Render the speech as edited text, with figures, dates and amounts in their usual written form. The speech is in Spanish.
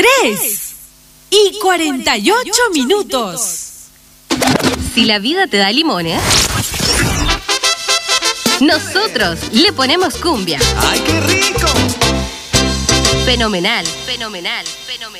3:48. Si la vida te da limones, nosotros le ponemos cumbia. ¡Ay, qué rico! Fenomenal, fenomenal, fenomenal.